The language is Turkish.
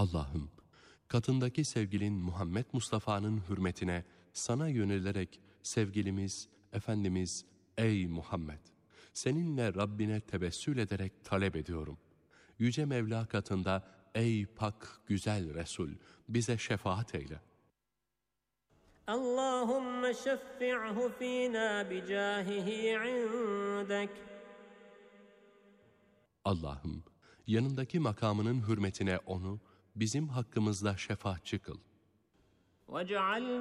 Allah'ım, katındaki sevgilin Muhammed Mustafa'nın hürmetine sana yönelerek sevgilimiz, Efendimiz, ey Muhammed, seninle Rabbine tevessül ederek talep ediyorum. Yüce Mevla katında ey pak güzel Resul, bize şefaat eyle. Allahümme şeffi'hu fînâ bicâhihi indek. Allah'ım, yanındaki makamının hürmetine onu bizim hakkımızda şefaatçi kıl. وَاجْعَلْ